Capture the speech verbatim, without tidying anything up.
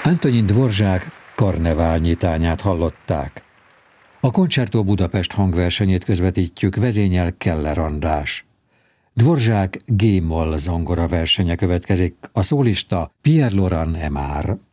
Antonin Dvorzsák karneválnyitányát hallották. A Concerto Budapest hangversenyét közvetítjük, vezényel Keller András. Dvorzsák G-moll zongora versenye következik, a szólista Pierre Laurent Aimard.